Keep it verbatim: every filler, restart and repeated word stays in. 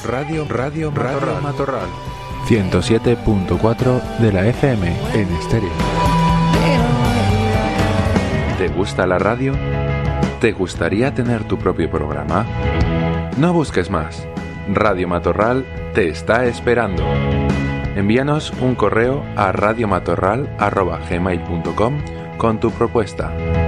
Radio, Radio, Radio Matorral. ciento siete punto cuatro de la F M en estéreo. ¿Te gusta la radio? ¿Te gustaría tener tu propio programa? No busques más. Radio Matorral te está esperando. Envíanos un correo a radiomatorral arroba gmail punto com con tu propuesta.